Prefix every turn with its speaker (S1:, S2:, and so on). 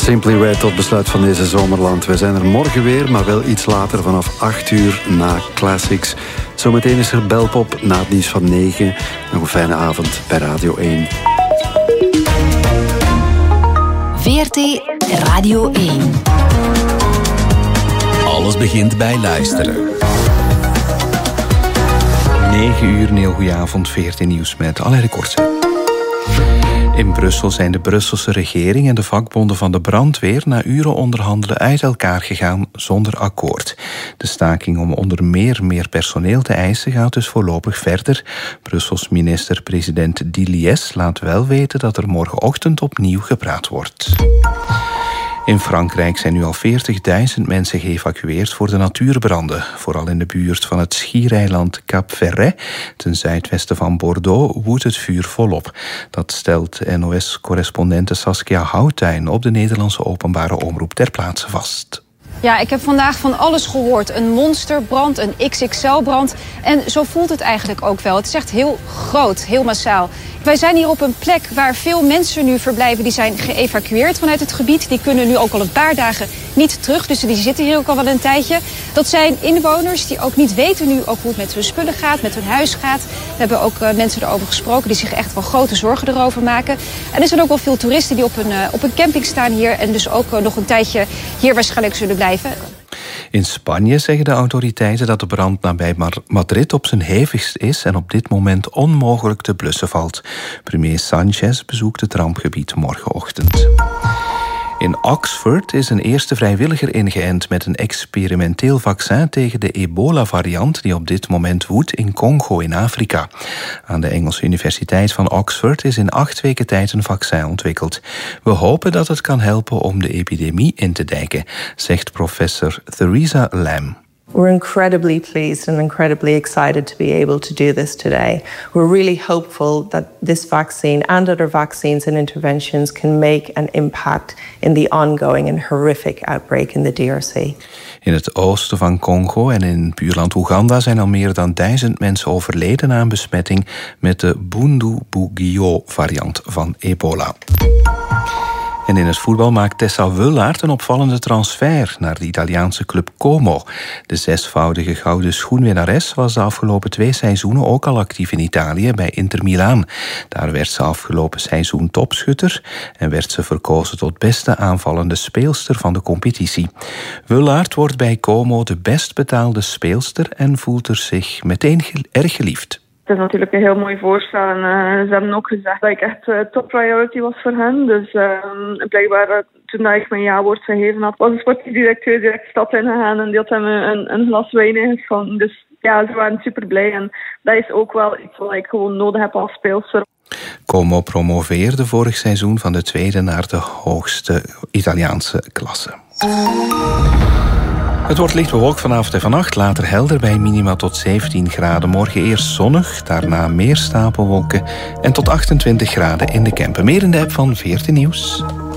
S1: Simply Red tot besluit van deze zomerland. We zijn er morgen weer, maar wel iets later vanaf 8 uur na Classics. Zometeen is er Belpop na het nieuws van 9. Nog een fijne avond bij Radio 1.
S2: VRT Radio 1.
S3: Alles begint bij luisteren.
S4: 9 uur, een heel goede avond, VRT Nieuws met Alain Kortsen. In Brussel zijn de Brusselse regering en de vakbonden van de brandweer na uren onderhandelen uit elkaar gegaan zonder akkoord. De staking om onder meer personeel te eisen gaat dus voorlopig verder. Brussels minister-president Diliès laat wel weten dat er morgenochtend opnieuw gepraat wordt. In Frankrijk zijn nu al 40.000 mensen geëvacueerd voor de natuurbranden. Vooral in de buurt van het schiereiland Cap Ferret, ten zuidwesten van Bordeaux, woedt het vuur volop. Dat stelt NOS-correspondente Saskia Houtuin op de Nederlandse openbare omroep ter plaatse vast.
S5: Ja, ik heb vandaag van alles gehoord. Een monsterbrand, een XXL-brand. En zo voelt het eigenlijk ook wel. Het is echt heel groot, heel massaal. Wij zijn hier op een plek waar veel mensen nu verblijven. Die zijn geëvacueerd vanuit het gebied. Die kunnen nu ook al een paar dagen niet terug. Dus die zitten hier ook al wel een tijdje. Dat zijn inwoners die ook niet weten nu ook hoe het met hun spullen gaat, met hun huis gaat. We hebben ook mensen erover gesproken die zich echt wel grote zorgen erover maken. En er zijn ook wel veel toeristen die op een camping staan hier. En dus ook nog een tijdje hier waarschijnlijk zullen blijven.
S4: In Spanje zeggen de autoriteiten dat de brand nabij Madrid op zijn hevigst is en op dit moment onmogelijk te blussen valt. Premier Sánchez bezoekt het rampgebied morgenochtend. In Oxford is een eerste vrijwilliger ingeënt met een experimenteel vaccin tegen de ebola-variant die op dit moment woedt in Congo in Afrika. Aan de Engelse Universiteit van Oxford is in 8 weken tijd een vaccin ontwikkeld. We hopen dat het kan helpen om de epidemie in te dijken, zegt professor Theresa Lam.
S6: We're incredibly pleased and incredibly excited to be able to do this today. We're really hopeful that this vaccine and other vaccines and interventions can make an impact in the ongoing and horrific outbreak in the DRC.
S4: In het oosten van Congo en in buurland Oeganda zijn al meer dan 1000 mensen overleden na een besmetting met de Bundibugyo-variant van ebola. En in het voetbal maakt Tessa Wullaert een opvallende transfer naar de Italiaanse club Como. De 6voudige gouden schoenwinnares was de afgelopen 2 seizoenen ook al actief in Italië bij Inter Milaan. Daar werd ze afgelopen seizoen topschutter en werd ze verkozen tot beste aanvallende speelster van de competitie. Wullaert wordt bij Como de best betaalde speelster en voelt er zich meteen erg geliefd.
S7: Het is natuurlijk een heel mooi voorstel en ze hebben ook gezegd dat ik echt top priority was voor hen. Dus blijkbaar toen ik mijn ja-woord gegeven had, was de sportief directeur direct de stad ingegaan en die had hem een glas wijn ingeschonken. Dus ja, ze waren super blij en dat is ook wel iets wat ik gewoon nodig heb als speelster.
S4: Como promoveerde vorig seizoen van de 2e naar de hoogste Italiaanse klasse. Het wordt licht bewolkt vanavond en vannacht, later helder bij minima tot 17 graden. Morgen eerst zonnig, daarna meer stapelwolken en tot 28 graden in de Kempen. Meer in de app van VRT Nieuws.